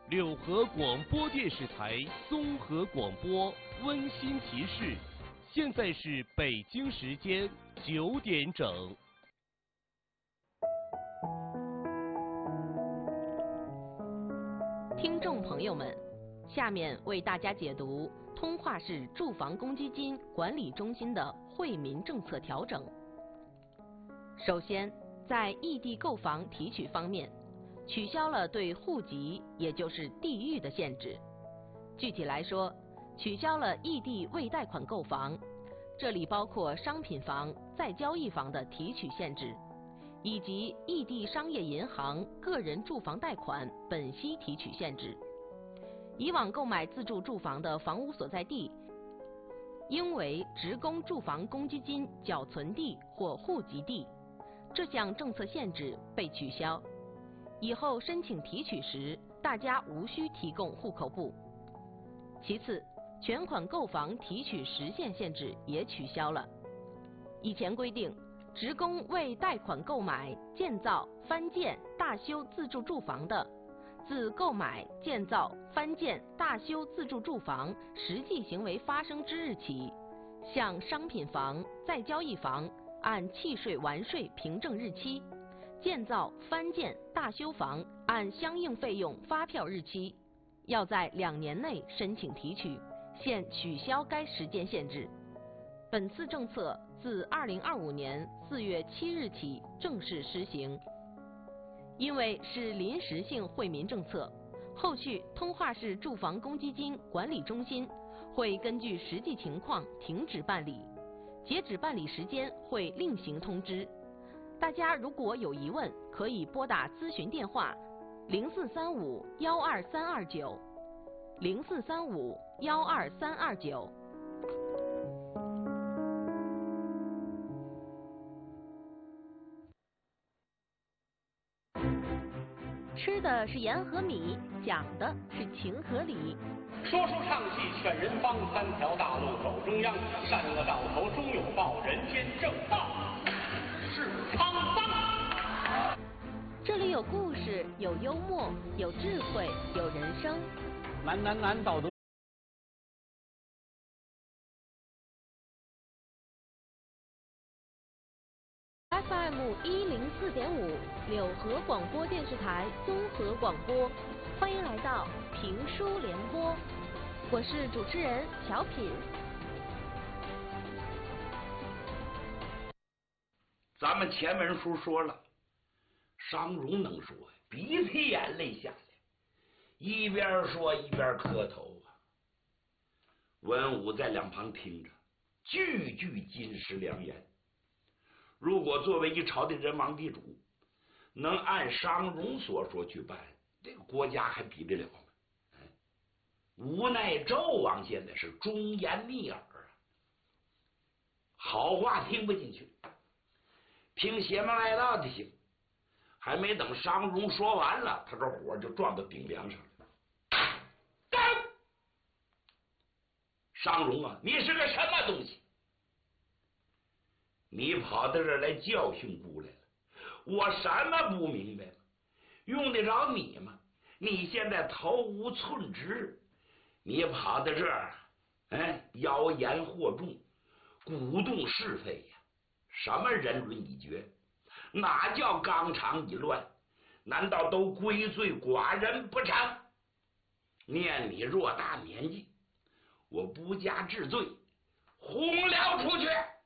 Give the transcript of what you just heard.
柳河广播电视台综合广播温馨提示：现在是北京时间9点整。 听众朋友们，下面为大家解读通化市住房公积金管理中心的惠民政策调整。首先，在异地购房提取方面，取消了对户籍，也就是地域的限制。具体来说，取消了异地未贷款购房，这里包括商品房、再交易房的提取限制，以及异地商业银行个人住房贷款本息提取限制。以往购买自住住房的房屋所在地应为职工住房公积金缴存地或户籍地，这项政策限制被取消。以后申请提取时，大家无需提供户口簿。其次，全款购房提取时限限制也取消了。以前规定，职工为贷款购买、建造、翻建、大修自住住房的，自购买、建造、翻建、大修自住住房实际行为发生之日起，向商品房、再交易房按契税完税凭证日期，建造、翻建、大修房按相应费用发票日期，要在2年内申请提取，现取消该时间限制。本次政策自2025年4月7日起正式施行。因为是临时性惠民政策，后续通化市住房公积金管理中心会根据实际情况停止办理，截止办理时间会另行通知。大家如果有疑问，可以拨打咨询电话0435-12329 0435-12329。吃的是盐和米，讲的是情和理。 说书唱戏劝人方，3条大路走中央，善恶到头终有报，人间正道是沧桑。 这里有故事，有幽默，有智慧，有人生。 难道都 FM 104.5柳河广播电视台综合广播，欢迎来到评书联播，我是主持人乔品。 咱们前文书说了，商荣能说，鼻涕眼泪下来，一边说一边磕头啊。文武在两旁听着，句句金石良言。如果作为一朝的人王地主，能按商荣所说去办，这个国家还比得了吗？无奈纣王现在是忠言逆耳啊，好话听不进去，听邪门外道的行。还没等商荣说完了，他这火就撞到顶梁上了。干！商荣啊，你是个什么东西？你跑到这儿来教训姑来了，我什么不明白吗？用得着你吗？你现在头无寸直，你跑到这儿，妖言惑众，鼓动是非呀，什么人伦已绝，哪叫纲常已乱？难道都归罪寡人不成？念你偌大年纪，我不加治罪，轰了出去。